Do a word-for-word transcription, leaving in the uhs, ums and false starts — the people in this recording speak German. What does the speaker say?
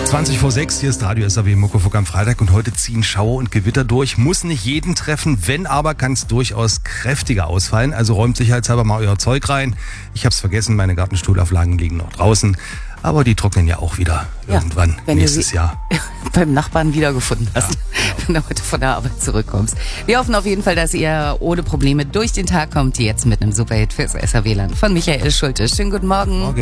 zwanzig vor sechs, hier ist Radio S A W Muckefuck am Freitag und heute ziehen Schauer und Gewitter durch. Muss nicht jeden treffen, wenn aber, kann es durchaus kräftiger ausfallen. Also räumt sicherheitshalber mal euer Zeug rein. Ich hab's vergessen, meine Gartenstuhlauflagen liegen noch draußen. Aber die trocknen ja auch wieder ja, irgendwann wenn nächstes du Jahr. beim Nachbarn wiedergefunden hast, Ja, genau. wenn du heute von der Arbeit zurückkommst. Wir hoffen auf jeden Fall, dass ihr ohne Probleme durch den Tag kommt. Jetzt mit einem Superhit fürs S A W-Land von Michael Schulte. Schönen guten Morgen. Morgen.